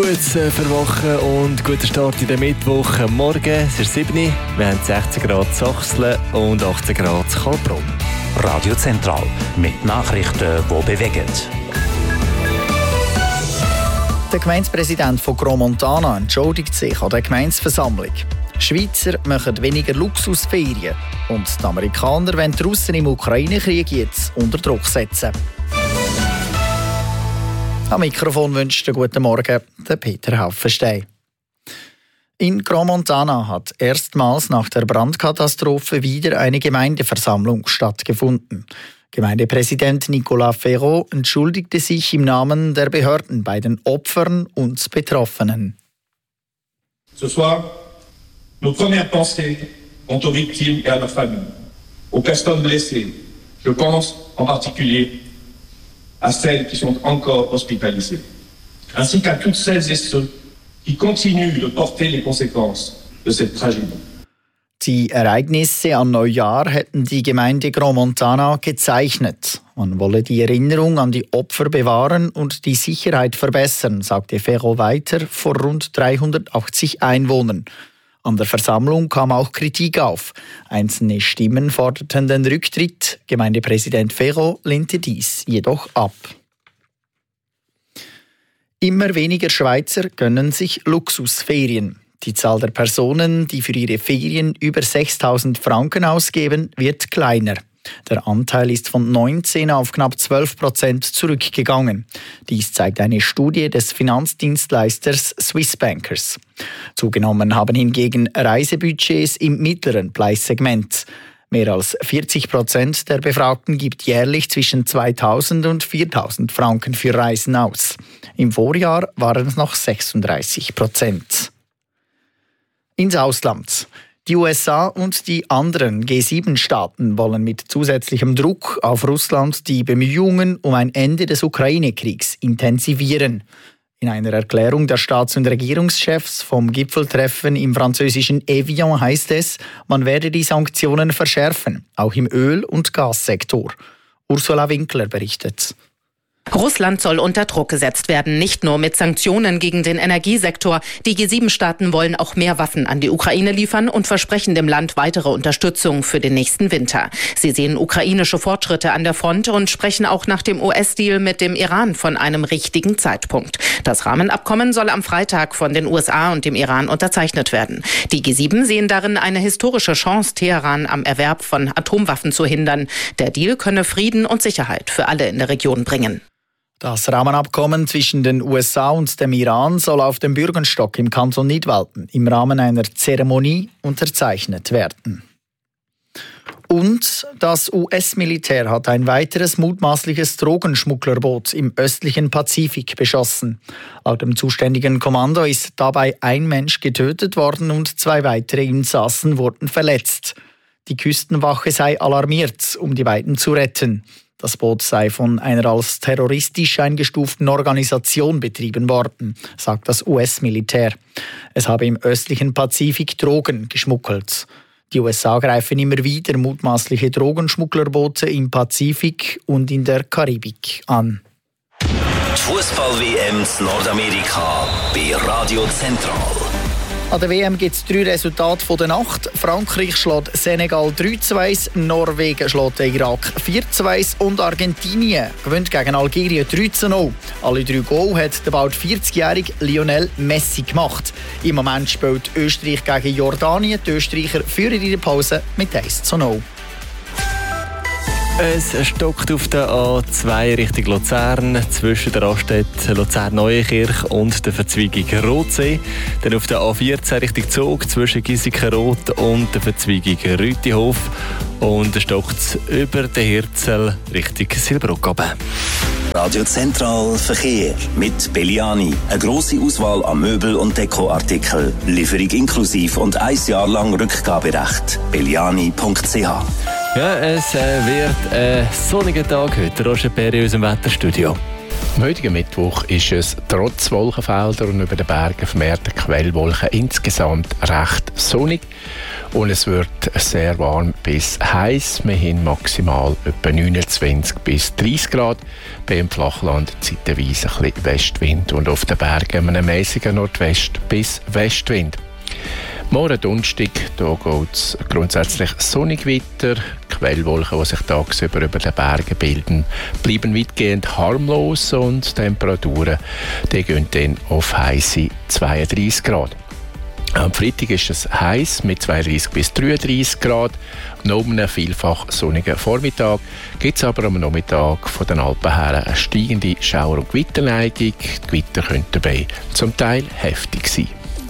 gutes Verwochen und guten Start in den Mittwoch. Morgen es ist 7 Uhr, wir haben 16 Grad Sachsen und 18 Grad Kalbrunn. Radio Zentral mit Nachrichten, die bewegen. Der Gemeindepräsident von Gromontana entschuldigt sich an der Gemeindeversammlung. Schweizer machen weniger Luxusferien und die Amerikaner wollen die Russen im Ukraine-Krieg jetzt unter Druck setzen. Am Mikrofon wünscht einen guten Morgen der Peter Haufenstein. In Gromontana hat erstmals nach der Brandkatastrophe wieder eine Gemeindeversammlung stattgefunden. Gemeindepräsident Nicolas Ferraud entschuldigte sich im Namen der Behörden bei den Opfern und Betroffenen. Ce soir, nos premières pensées vont aux victimes et à leurs familles, aux personnes blessées. Je pense en particulier à celles qui sont encore hospitalisées, ainsi qu'à toutes celles et ceux qui continuent de porter les conséquences de cette tragédie. Die Ereignisse an Neujahr hätten die Gemeinde Gromontana gezeichnet. Man wolle die Erinnerung an die Opfer bewahren und die Sicherheit verbessern, sagte Ferraud weiter vor rund 380 Einwohnern. An der Versammlung kam auch Kritik auf. Einzelne Stimmen forderten den Rücktritt. Gemeindepräsident Ferraud lehnte dies jedoch ab. Immer weniger Schweizer gönnen sich Luxusferien. Die Zahl der Personen, die für ihre Ferien über 6.000 Franken ausgeben, wird kleiner. Der Anteil ist von 19 auf knapp 12% zurückgegangen. Dies zeigt eine Studie des Finanzdienstleisters Swiss Bankers. Zugenommen haben hingegen Reisebudgets im mittleren Preissegment. Mehr als 40% der Befragten gibt jährlich zwischen 2.000 und 4.000 Franken für Reisen aus. Im Vorjahr waren es noch 36%. Ins Ausland. Die USA und die anderen G7-Staaten wollen mit zusätzlichem Druck auf Russland die Bemühungen um ein Ende des Ukraine-Kriegs intensivieren. In einer Erklärung der Staats- und Regierungschefs vom Gipfeltreffen im französischen Evian heißt es, man werde die Sanktionen verschärfen, auch im Öl- und Gassektor. Ursula Winkler berichtet. Russland soll unter Druck gesetzt werden, nicht nur mit Sanktionen gegen den Energiesektor. Die G7-Staaten wollen auch mehr Waffen an die Ukraine liefern und versprechen dem Land weitere Unterstützung für den nächsten Winter. Sie sehen ukrainische Fortschritte an der Front und sprechen auch nach dem US-Deal mit dem Iran von einem richtigen Zeitpunkt. Das Rahmenabkommen soll am Freitag von den USA und dem Iran unterzeichnet werden. Die G7 sehen darin eine historische Chance, Teheran am Erwerb von Atomwaffen zu hindern. Der Deal könne Frieden und Sicherheit für alle in der Region bringen. Das Rahmenabkommen zwischen den USA und dem Iran soll auf dem Bürgenstock im Kanton Nidwalden im Rahmen einer Zeremonie unterzeichnet werden. Und das US-Militär hat ein weiteres mutmaßliches Drogenschmugglerboot im östlichen Pazifik beschossen. Laut dem zuständigen Kommando ist dabei ein Mensch getötet worden und 2 weitere Insassen wurden verletzt. Die Küstenwache sei alarmiert, um die beiden zu retten. Das Boot sei von einer als terroristisch eingestuften Organisation betrieben worden, sagt das US-Militär. Es habe im östlichen Pazifik Drogen geschmuggelt. Die USA greifen immer wieder mutmaßliche Drogenschmugglerboote im Pazifik und in der Karibik an. Die Fußball-WM in Nordamerika bei Radio Zentral. An der WM gibt es 3 Resultate von der Nacht. Frankreich schlägt Senegal 3-1, Norwegen schlägt den Irak 4-2 und Argentinien gewinnt gegen Algerien 3-0. Alle 3 Goal hat der bald 40-jährige Lionel Messi gemacht. Im Moment spielt Österreich gegen Jordanien. Die Österreicher führen in der Pause mit 1-0. Es stockt auf der A2 Richtung Luzern zwischen der Raststätte Luzern-Neuenkirch und der Verzweigung Rotsee. Dann auf der A14 Richtung Zug zwischen Giesikenroth und der Verzweigung Rütihof. Und es stockt über den Hirzel Richtung Silbrock runter. Radio Zentral Verkehr mit Belliani. Eine grosse Auswahl an Möbel- und Dekoartikeln. Lieferung inklusiv und 1 Jahr lang Rückgaberecht. belliani.ch. Ja, es wird ein sonniger Tag heute. Roger Perry aus dem Wetterstudio. Am heutigen Mittwoch ist es trotz Wolkenfelder und über den Bergen vermehrte Quellwolken insgesamt recht sonnig. Und es wird sehr warm bis heiß. Wir haben maximal etwa 29 bis 30 Grad. Beim Flachland zeitweise ein bisschen Westwind und auf den Bergen einen mäßigen Nordwest- bis Westwind. Morgen Donnerstag, da geht es grundsätzlich sonnig weiter. Die Quellwolken, die sich tagsüber über den Bergen bilden, bleiben weitgehend harmlos und die Temperaturen die gehen dann auf heisse 32 Grad. Am Freitag ist es heiß mit 32 bis 33 Grad. Noch einem vielfach sonnigen Vormittag gibt es aber am Nachmittag von den Alpen her eine steigende Schauer- und Gewitterneigung. Die Gewitter können dabei zum Teil heftig sein.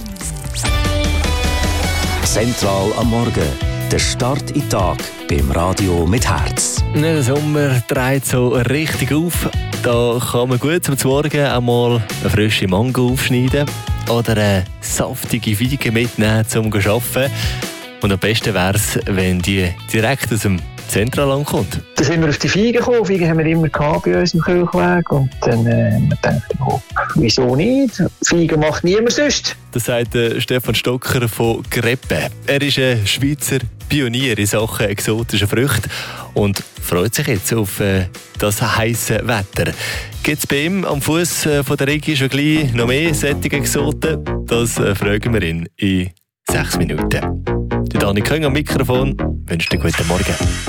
Zentral am Morgen. Der Start in den Tag beim Radio mit Herz. Der Sommer dreht so richtig auf. Da kann man gut zum Morgen einmal eine frische Mango aufschneiden oder eine saftige Feige mitnehmen zum Arbeiten. Und am besten wäre es, wenn die direkt aus dem Zentralland kommt. Dann sind wir auf die Feigen gekommen. Feigen haben wir immer gehabt bei uns im Kühlweg. Und dann dachte ich, oh, wieso nicht? Feigen macht niemand sonst. Das sagt Stefan Stocker von Greppe. Er ist ein Schweizer Pionier in Sachen exotischer Früchte und freut sich jetzt auf das heisse Wetter. Gibt es bei ihm am Fuß von der Regi schon gleich noch mehr solche Exoten? Das fragen wir ihn in 6 Minuten. Die Dani Köng am Mikrofon wünscht einen guten Morgen.